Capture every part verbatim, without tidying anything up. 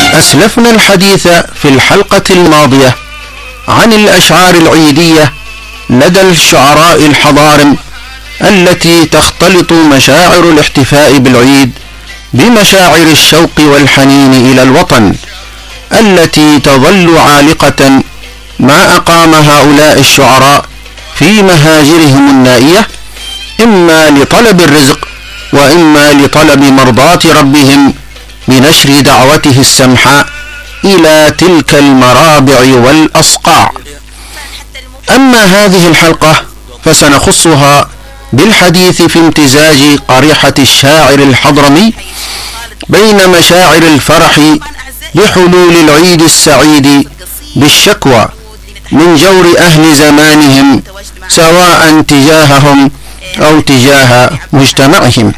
أسلفنا الحديث في الحلقة الماضية عن الأشعار العيدية لدى الشعراء الحضارم التي تختلط مشاعر الاحتفاء بالعيد بمشاعر الشوق والحنين إلى الوطن، التي تظل عالقة ما أقام هؤلاء الشعراء في مهاجرهم النائية، إما لطلب الرزق وإما لطلب مرضاة ربهم بنشر دعوته السمحاء إلى تلك المرابع والأصقاع. أما هذه الحلقة فسنخصها بالحديث في امتزاج قريحة الشاعر الحضرمي بين مشاعر الفرح بحلول العيد السعيد بالشكوى من جور أهل زمانهم سواء تجاههم أو تجاه مجتمعهم.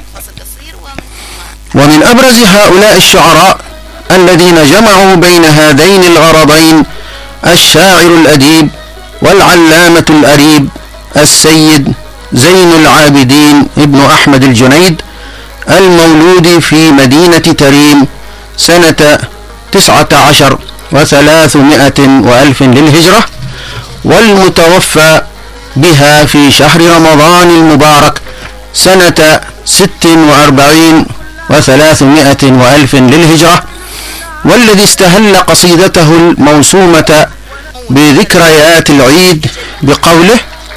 ومن أبرز هؤلاء الشعراء الذين جمعوا بين هذين الغرضين الشاعر الأديب والعلامة الأريب السيد زين العابدين ابن أحمد الجنيد، المولود في مدينة تريم سنة تسعة عشر وثلاثمائة وألف للهجرة، والمتوفى بها في شهر رمضان المبارك سنة ست وأربعين وثلاثمائة وألف للهجرة، والذي استهل قصيدته الموسومة بذكريات العيد بقوله: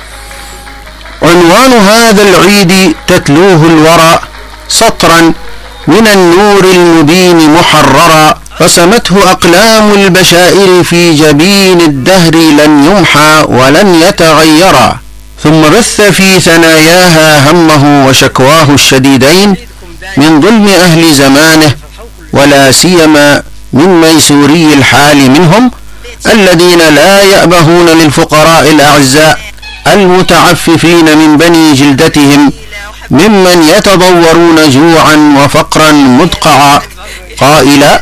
عنوان هذا العيد تتلوه الورى سطرا من النور المبين محررا، رسمته أقلام البشائر في جبين الدهر لن يمحى ولن يتغيرا، ثم بث في ثناياها همه وشكواه الشديدين من ظلم أهل زمانه، ولا سيما من ميسوري الحال منهم الذين لا يأبهون للفقراء الأعزاء المتعففين من بني جلدتهم ممن يتضورون جوعا وفقرا مدقعا، قائلا: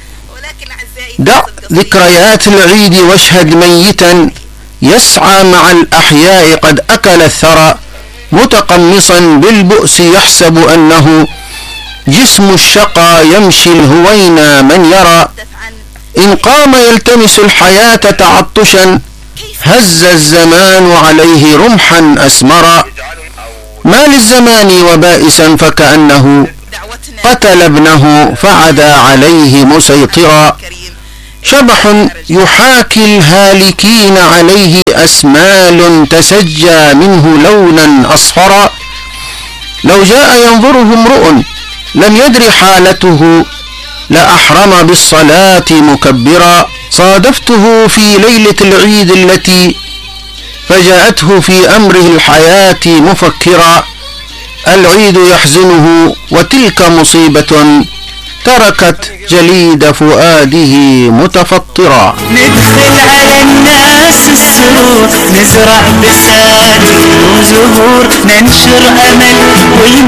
دع ذكريات العيد واشهد ميتا يسعى مع الأحياء قد أكل الثرى، متقمصا بالبؤس يحسب أنه جسم الشقى يمشي الهوينا من يرى، إن قام يلتمس الحياة تعطشا هز الزمان عليه رمحا أسمرا، ما للزمان وبائسا فكأنه قتل ابنه فعدا عليه مسيطرا، شبح يحاكي الهالكين عليه أسمال تسجى منه لونا أصفرا، لو جاء ينظره امرؤ لم يدر حالته لأحرم بالصلاة مكبرا، صادفته في ليلة العيد التي فجاءته في أمره الحياة مفكرا، العيد يحزنه وتلك مصيبة تركت جليد فؤاده متفطرا. ندخل على الناس السرور، نزرع بساتين وزهور، ننشر أمل